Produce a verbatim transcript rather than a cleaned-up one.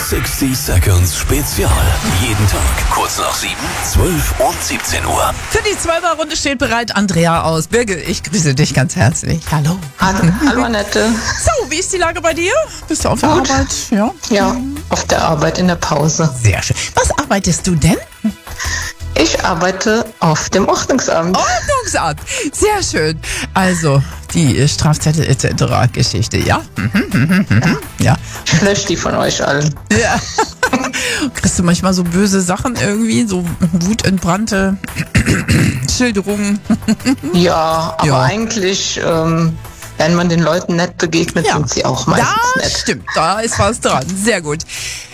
sechzig Seconds Spezial. Jeden Tag kurz nach sieben, zwölf und siebzehn Uhr. Für die Zwölfer-Runde steht bereit Andrea aus Birgel. Ich grüße dich ganz herzlich. Hallo. Hallo, hallo Annette. So, wie ist die Lage bei dir? Bist du auf der Gut. Arbeit? Ja. Ja, auf der Arbeit in der Pause. Sehr schön. Was arbeitest du denn? Ich arbeite auf dem Ordnungsamt. Ordnungsamt. Sehr schön. Also, die Strafzettel et cetera Geschichte, ja? Mhm, mhm, mhm. Ja. Ich lösche die von euch allen. Ja. Kriegst du manchmal so böse Sachen irgendwie, so wutentbrannte Schilderungen? Ja, aber Ja. eigentlich, ähm, wenn man den Leuten nett begegnet, Ja. sind sie auch meistens Das nett. stimmt, da ist was dran. Sehr gut.